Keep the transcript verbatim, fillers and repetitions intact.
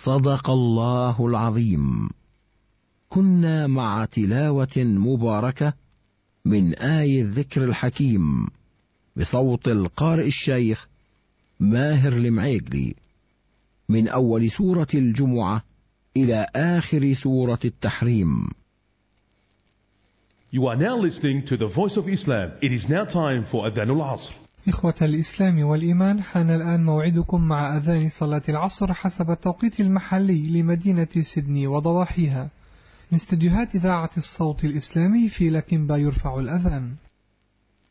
صدق الله العظيم. كنا مع تلاوة مباركة من آي الذكر الحكيم بصوت القارئ الشيخ ماهر المعيقلي، من أول سورة الجمعة إلى آخر سورة التحريم. You are now listening to the Voice of Islam. It is now time for Adhan al-Asr. إخوة الإسلام والإيمان، حان الآن موعدكم مع أذان صلاة العصر حسب التوقيت المحلي لمدينة سيدني وضواحيها. من استديوهات إذاعة الصوت الإسلامي في لكنبا يرفع الأذان.